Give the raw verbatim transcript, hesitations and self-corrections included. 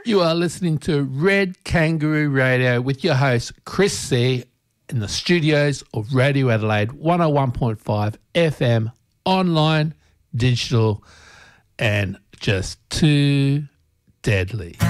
You are listening to Red Kangaroo Radio with your host, Chris C, in the studios of Radio Adelaide one oh one point five F M, online, digital, and just too deadly.